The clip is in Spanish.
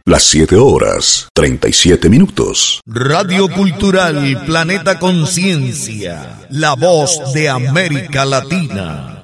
Las 7:37. Radio Cultural Planeta Conciencia, la voz de América Latina.